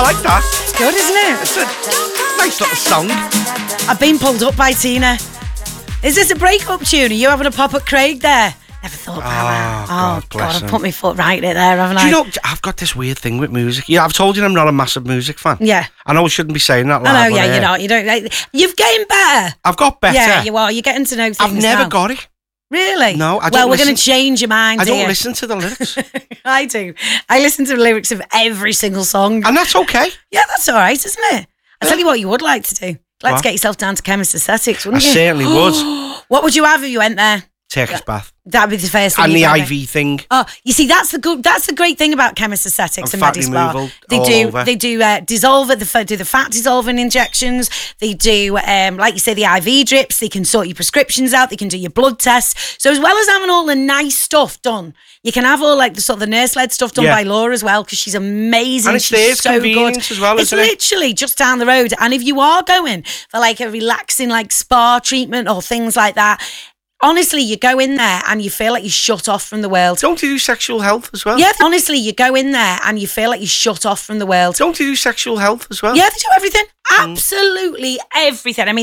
I like that. It's good, isn't it? It's a nice little song. I've been pulled up by Tina. Is this a breakup tune? Are you having a pop at Craig there? Never thought about that. God, bless I've him. put my foot right in it there, haven't I? Do you know, I've got this weird thing with music. Yeah, I've told you I'm not a massive music fan. Yeah. I know I shouldn't be saying that I live know, on air. you're not. You don't. You've getting better. I've got better. Yeah, you are. You're getting to know things I've never now. got it. Really? No, I don't Well, we're listen- going to change your mind, I don't dear. listen to the lyrics. I do. I listen to the lyrics of every single song. And that's okay. Yeah, that's all right, isn't it? I'll tell you what you would like to do. Like to get yourself down to Chemist Aesthetics, I wouldn't you? certainly would. What would you have if you went there? Turkish bath. That'd be the first thing. And you'd the have. IV thing. Oh, you see, that's the great thing about Chemist Aesthetics And and fat Medispa. removal They all do over. they do dissolve do the fat dissolving injections. They do like you say, the IV drips. They can sort your prescriptions out. They can do your blood tests. So as well as having all the nice stuff done, you can have all like the sort of the nurse led stuff done by Laura as well, because she's amazing. And it's she's there, it's so convenience good as well, It's isn't it? literally just down the road. And if you are going for like a relaxing like spa treatment or things like that, honestly, you go in there and you feel like you're shut off from the world. Don't you do sexual health as well? Yeah, honestly, you go in there and you feel like you're shut off from the world. Don't you do sexual health as well? Yeah, they do everything. Absolutely everything. I mean,